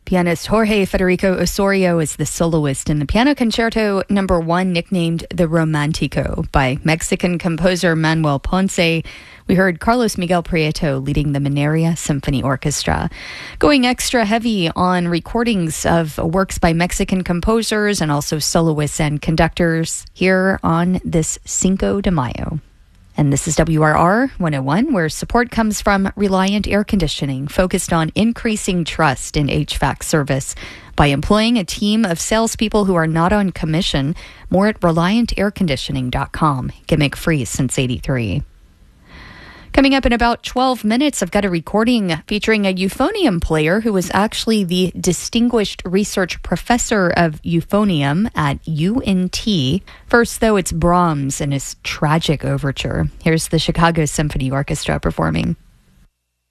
Pianist Jorge Federico Osorio is the soloist in the Piano Concerto No. 1, nicknamed the Romantico by Mexican composer Manuel Ponce. We heard Carlos Miguel Prieto leading the Mineria Symphony Orchestra. Going extra heavy on recordings of works by Mexican composers and also soloists and conductors here on this Cinco de Mayo. And this is WRR 101, where support comes from Reliant Air Conditioning, focused on increasing trust in HVAC service by employing a team of salespeople who are not on commission. More at ReliantAirConditioning.com. Gimmick free since '83. Coming up in about 12 minutes, I've got a recording featuring a euphonium player who was actually the Distinguished Research Professor of Euphonium at UNT. First, though, it's Brahms and his tragic overture. Here's the Chicago Symphony Orchestra performing.